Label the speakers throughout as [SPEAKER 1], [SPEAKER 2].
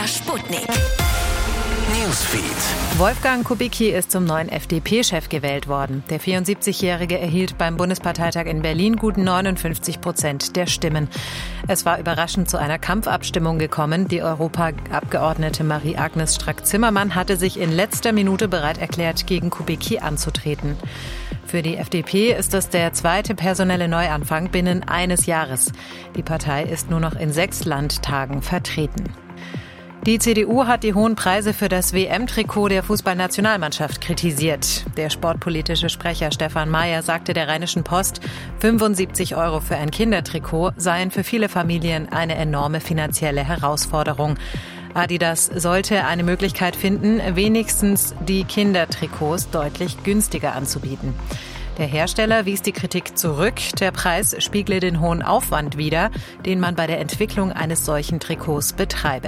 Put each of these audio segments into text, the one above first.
[SPEAKER 1] MDR Sputnik.
[SPEAKER 2] Newsfeed.
[SPEAKER 3] Wolfgang Kubicki ist zum neuen FDP-Chef gewählt worden. Der 74-Jährige erhielt beim Bundesparteitag in Berlin gut 59% der Stimmen. Es war überraschend zu einer Kampfabstimmung gekommen. Die Europaabgeordnete Marie-Agnes Strack-Zimmermann hatte sich in letzter Minute bereit erklärt, gegen Kubicki anzutreten. Für die FDP ist das der zweite personelle Neuanfang binnen eines Jahres. Die Partei ist nur noch in 6 Landtagen vertreten. Die CDU hat die hohen Preise für das WM-Trikot der Fußballnationalmannschaft kritisiert. Der sportpolitische Sprecher Stefan Mayer sagte der Rheinischen Post, 75 € für ein Kindertrikot seien für viele Familien eine enorme finanzielle Herausforderung. Adidas sollte eine Möglichkeit finden, wenigstens die Kindertrikots deutlich günstiger anzubieten. Der Hersteller wies die Kritik zurück. Der Preis spiegle den hohen Aufwand wider, den man bei der Entwicklung eines solchen Trikots betreibe.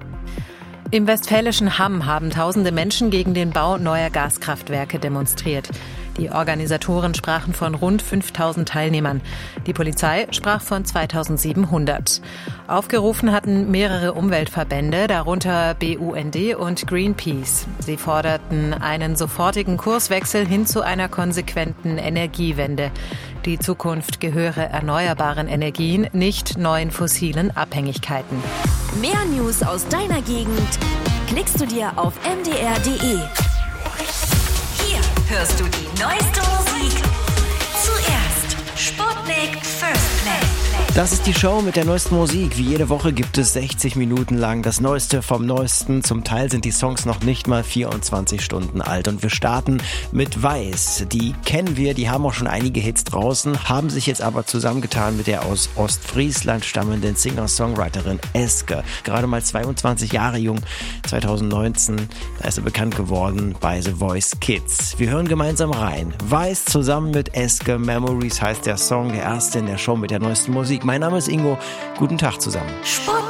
[SPEAKER 3] Im westfälischen Hamm haben tausende Menschen gegen den Bau neuer Gaskraftwerke demonstriert. Die Organisatoren sprachen von rund 5000 Teilnehmern. Die Polizei sprach von 2700. Aufgerufen hatten mehrere Umweltverbände, darunter BUND und Greenpeace. Sie forderten einen sofortigen Kurswechsel hin zu einer konsequenten Energiewende. Die Zukunft gehöre erneuerbaren Energien, nicht neuen fossilen Abhängigkeiten.
[SPEAKER 1] Mehr News aus deiner Gegend klickst du dir auf mdr.de. Hier hörst du die neueste Musik zuerst. Sputnik First Play.
[SPEAKER 2] Das ist die Show mit der neuesten Musik. Wie jede Woche gibt es 60 Minuten lang das Neueste vom Neuesten. Zum Teil sind die Songs noch nicht mal 24 Stunden alt. Und wir starten mit Weiß. Die kennen wir, die haben auch schon einige Hits draußen, haben sich jetzt aber zusammengetan mit der aus Ostfriesland stammenden Singer-Songwriterin Eske. Gerade mal 22 Jahre jung, 2019, da ist er bekannt geworden bei The Voice Kids. Wir hören gemeinsam rein. Weiß zusammen mit Eske, Memories heißt der Song, der erste in der Show mit der neuesten Musik. Mein Name ist Ingo. Guten Tag zusammen.